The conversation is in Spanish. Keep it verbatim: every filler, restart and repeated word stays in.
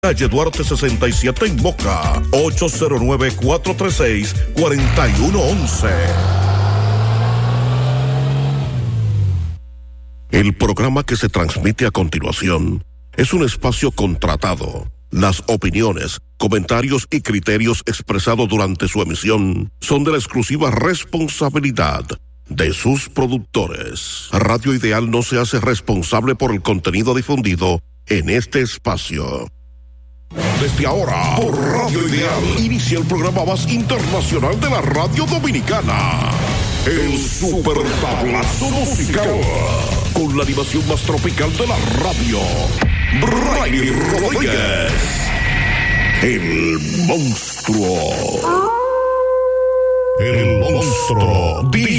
Calle Duarte sesenta y siete en Moca, ocho cero nueve, cuatro tres seis, cuatro uno uno uno. El programa que se transmite a continuación es un espacio contratado. Las opiniones, comentarios y criterios expresados durante su emisión son de la exclusiva responsabilidad de sus productores. Radio Ideal no se hace responsable por el contenido difundido en este espacio. Desde ahora, por Radio Ideal, inicia el programa más internacional de la radio dominicana. El Super Tablazo Musical. Con la animación más tropical de la radio. Brady Rodríguez. El monstruo. El monstruo.